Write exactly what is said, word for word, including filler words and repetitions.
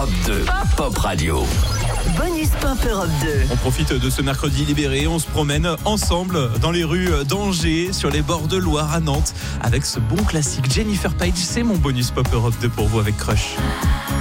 Europe deux, Pop Radio. Bonus Pop Europe deux. On profite de ce mercredi libéré, on se promène ensemble dans les rues d'Angers, sur les bords de Loire à Nantes, avec ce bon classique Jennifer Page. C'est mon Bonus Pop Europe deux pour vous avec Crush.